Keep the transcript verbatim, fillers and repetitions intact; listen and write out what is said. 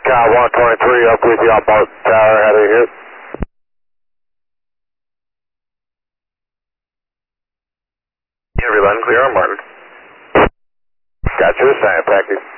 Cal one twenty-three up with you on Barton Tower. How do you hear? Everyone clear on Martin. Got you the same, thank you.